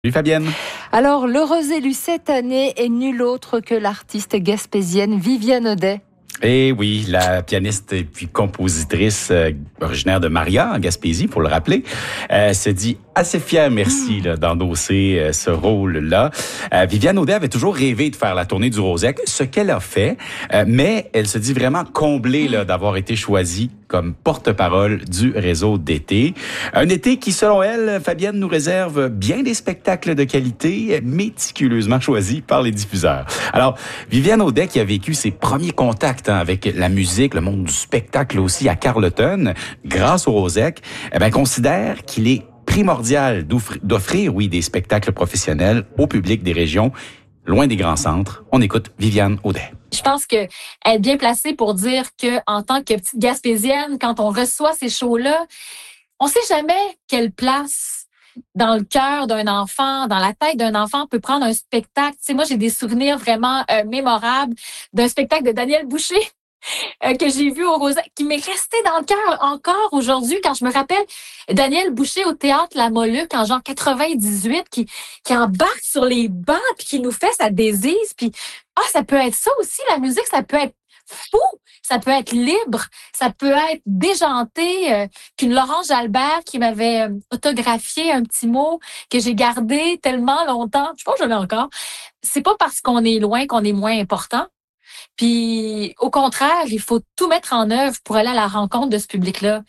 Salut Fabienne. Alors, l'heureux élu cette année est nul autre que l'artiste gaspésienne Viviane Audet. Eh oui, la pianiste et puis compositrice originaire de Maria, en Gaspésie, pour le rappeler, se dit assez fière, merci, d'endosser ce rôle-là. Viviane Audet avait toujours rêvé de faire la tournée du Rosec, ce qu'elle a fait, mais elle se dit vraiment comblée d'avoir été choisie comme porte-parole du réseau d'été. Un été qui, selon elle, Fabienne, nous réserve bien des spectacles de qualité, méticuleusement choisis par les diffuseurs. Alors, Viviane Audet, qui a vécu ses premiers contacts avec la musique, le monde du spectacle aussi à Carleton, grâce au Rosec, considère qu'il est primordial d'offrir, des spectacles professionnels au public des régions, loin des grands centres. On écoute Viviane Audet. Je pense qu'elle est bien placée pour dire que, en tant que petite Gaspésienne, quand on reçoit ces shows-là, on sait jamais quelle place dans le cœur d'un enfant, dans la tête d'un enfant peut prendre un spectacle. Tu sais, moi, j'ai des souvenirs vraiment mémorables d'un spectacle de Daniel Boucher que j'ai vu au Rosec, qui m'est resté dans le cœur encore aujourd'hui, quand je me rappelle Daniel Boucher au théâtre La Moluque en genre 98, qui embarque sur les bancs puis qui nous fait sa désise. Puis ça peut être ça aussi, la musique, ça peut être fou, ça peut être libre, ça peut être déjanté. Qu'une Laurence Jalbert qui m'avait autographié un petit mot que j'ai gardé tellement longtemps, je pense que je l'ai encore. C'est pas parce qu'on est loin qu'on est moins important. Puis, au contraire, il faut tout mettre en œuvre pour aller à la rencontre de ce public-là.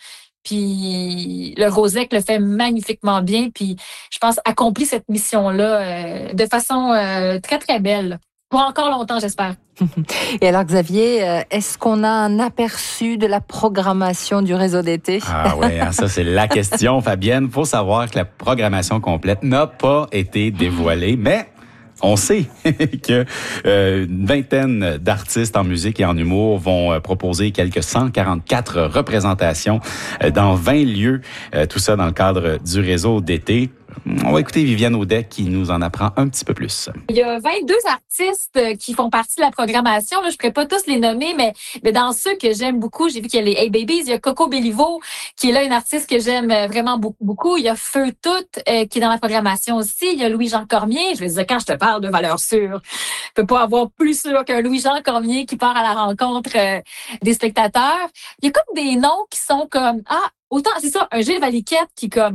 Puis, le Rosec le fait magnifiquement bien. Puis, je pense, accomplit cette mission-là de façon très, très belle. Pour encore longtemps, j'espère. Et alors, Xavier, est-ce qu'on a un aperçu de la programmation du réseau d'été? Ah ouais, ça c'est la question, Fabienne. Faut savoir que la programmation complète n'a pas été dévoilée, mais on sait que une vingtaine d'artistes en musique et en humour vont proposer quelques 144 représentations dans 20 lieux, tout ça dans le cadre du réseau d'été. On va écouter Viviane Audet qui nous en apprend un petit peu plus. Il y a 22 artistes qui font partie de la programmation. Là, je ne pourrais pas tous les nommer, mais dans ceux que j'aime beaucoup, j'ai vu qu'il y a les Hey Babies, il y a Coco Bellivo, qui est là une artiste que j'aime vraiment beaucoup. Il y a Feu Toute qui est dans la programmation aussi. Il y a Louis-Jean Cormier. Je vais dire, quand je te parle de valeur sûre, je peux pas avoir plus sûr qu'un Louis-Jean Cormier qui part à la rencontre des spectateurs. Il y a comme des noms qui sont comme, autant, c'est ça, un Gilles Valiquette qui est comme,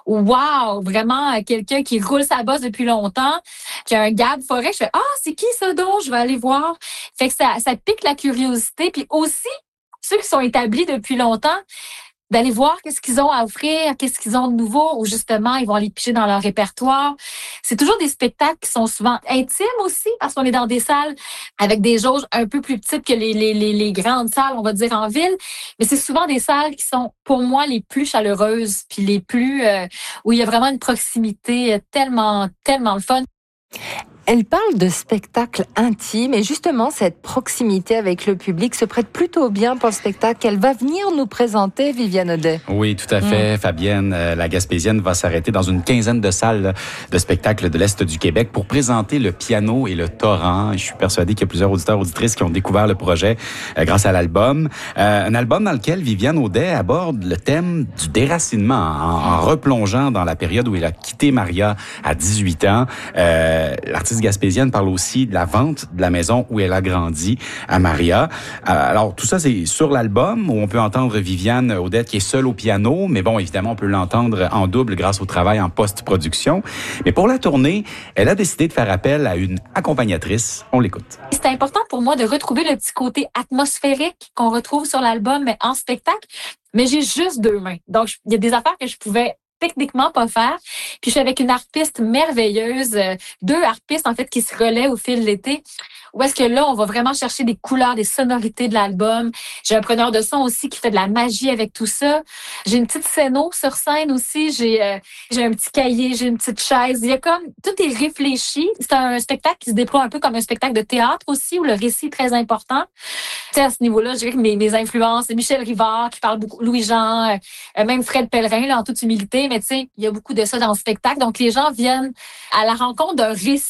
wow, vraiment quelqu'un qui roule sa bosse depuis longtemps, qui a un Gab Forêt. Je fais, c'est qui ça donc? Je vais aller voir. Fait que ça pique la curiosité. Puis aussi, ceux qui sont établis depuis longtemps, d'aller voir qu'est-ce qu'ils ont à offrir, qu'est-ce qu'ils ont de nouveau, ou justement, ils vont aller piger dans leur répertoire. C'est toujours des spectacles qui sont souvent intimes aussi, parce qu'on est dans des salles avec des jauges un peu plus petites que les grandes salles, on va dire, en ville. Mais c'est souvent des salles qui sont, pour moi, les plus chaleureuses, puis les plus, où il y a vraiment une proximité tellement, tellement le fun. Elle parle de spectacle intime et justement cette proximité avec le public se prête plutôt bien pour le spectacle qu'elle va venir nous présenter, Viviane Audet. Oui, tout à fait, Fabienne. La Gaspésienne va s'arrêter dans une quinzaine de salles de spectacles de l'Est du Québec pour présenter le piano et le torrent. Je suis persuadé qu'il y a plusieurs auditeurs et auditrices qui ont découvert le projet grâce à l'album. Un album dans lequel Viviane Audet aborde le thème du déracinement en replongeant dans la période où elle a quitté Maria à 18 ans. L'artiste gaspésienne parle aussi de la vente de la maison où elle a grandi à Maria. Alors, tout ça, c'est sur l'album où on peut entendre Viviane Audet qui est seule au piano, mais bon, évidemment, on peut l'entendre en double grâce au travail en post-production. Mais pour la tournée, elle a décidé de faire appel à une accompagnatrice. On l'écoute. C'est important pour moi de retrouver le petit côté atmosphérique qu'on retrouve sur l'album, mais en spectacle. Mais j'ai juste 2 mains. Donc, il y a des affaires que je pouvais techniquement pas faire. Puis je suis avec une harpiste merveilleuse, 2 harpistes en fait qui se relaient au fil de l'été. Où est-ce que là, on va vraiment chercher des couleurs, des sonorités de l'album. J'ai un preneur de son aussi qui fait de la magie avec tout ça. J'ai une petite scéno sur scène aussi. J'ai un petit cahier, j'ai une petite chaise. Il y a comme, tout est réfléchi. C'est un spectacle qui se déploie un peu comme un spectacle de théâtre aussi, où le récit est très important. Tu sais, à ce niveau-là, je dirais que mes influences, c'est Michel Rivard qui parle beaucoup, Louis-Jean, même Fred Pellerin, là, en toute humilité. Mais tu sais, il y a beaucoup de ça dans le spectacle. Donc, les gens viennent à la rencontre d'un récit.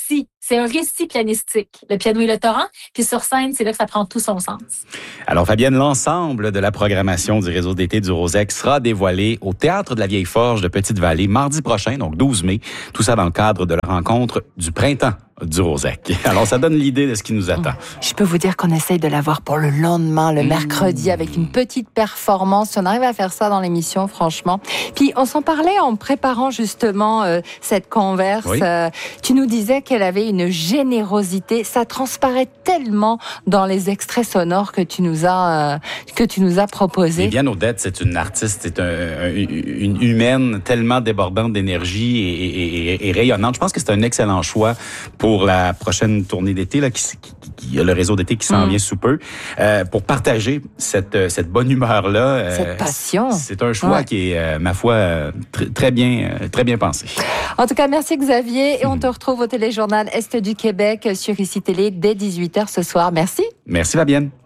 c'est un récit pianistique, le piano et le torrent. Puis sur scène, c'est là que ça prend tout son sens. Alors, Fabienne, l'ensemble de la programmation du réseau d'été du Rosec sera dévoilé au Théâtre de la Vieille Forge de Petite-Vallée mardi prochain, donc 12 mai. Tout ça dans le cadre de la rencontre du printemps du Rosec. Alors, ça donne l'idée de ce qui nous attend. Je peux vous dire qu'on essaye de l'avoir pour le lendemain, le mercredi, avec une petite performance. Si on arrive à faire ça dans l'émission, franchement. Puis, on s'en parlait en préparant justement cette converse. Oui. Tu nous disais qu'elle avait une générosité. Ça transparaît tellement dans les extraits sonores que tu nous as proposés. Viviane Audette, c'est une artiste, c'est une humaine tellement débordante d'énergie et rayonnante. Je pense que c'est un excellent choix pour la prochaine tournée d'été, là, qui a le réseau d'été qui s'en vient sous peu, pour partager cette bonne humeur-là. Cette passion. C'est un choix qui est, ma foi, très bien pensé. En tout cas, merci Xavier. Et on te retrouve au téléjournal Est du Québec sur ICI Télé dès 18h ce soir. Merci. Merci Fabienne.